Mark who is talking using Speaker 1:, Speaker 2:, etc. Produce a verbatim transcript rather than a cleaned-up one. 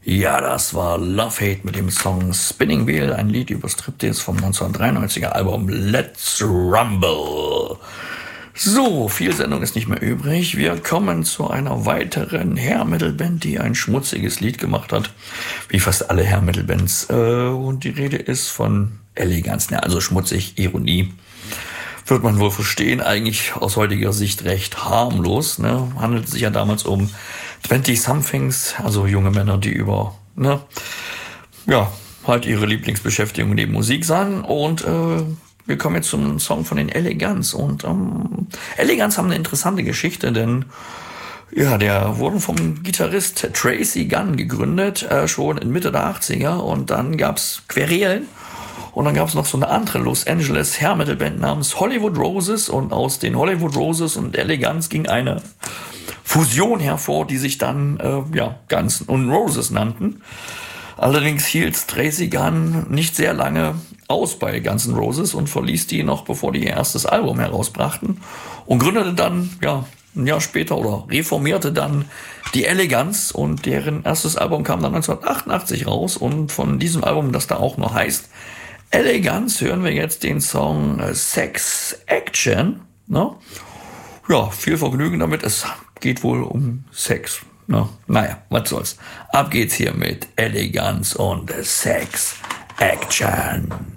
Speaker 1: Ja, das war Love Hate mit dem Song Spinning Wheel, ein Lied über Striptease vom neunzehnhundertdreiundneunziger Album Let's Rumble. So, viel Sendung ist nicht mehr übrig. Wir kommen zu einer weiteren Hair-Metal-Band, die ein schmutziges Lied gemacht hat, wie fast alle Hair-Metal-Bands. Und die Rede ist von Elegance, also schmutzig, Ironie. Wird man wohl verstehen, eigentlich aus heutiger Sicht recht harmlos. Ne? Handelt sich ja damals um zwanzig-somethings, also junge Männer, die über, ne, ja, halt ihre Lieblingsbeschäftigung neben Musik sangen. Und äh, wir kommen jetzt zum Song von den Elegance. Und ähm, Elegance haben eine interessante Geschichte, denn ja, der wurden vom Gitarrist Tracy Gunn gegründet, äh, schon in Mitte der achtziger. Und dann gab's Querelen. Und dann gab es noch so eine andere Los Angeles Hair Metal Band namens Hollywood Roses. Und aus den Hollywood Roses und Elegance ging eine Fusion hervor, die sich dann äh, ja, Guns N' Roses nannten. Allerdings hielt Tracy Gunn nicht sehr lange aus bei Guns N' Roses und verließ die noch, bevor die ihr erstes Album herausbrachten. Und gründete dann, ja, ein Jahr später oder reformierte dann die Elegance. Und deren erstes Album kam dann neunzehnhundertachtundachtzig raus. Und von diesem Album, das da auch noch heißt Elegance, hören wir jetzt den Song Sex Action. Ne? Ja, viel Vergnügen damit. Es geht wohl um Sex. Ne? Naja, was soll's. Ab geht's hier mit Elegance und Sex Action.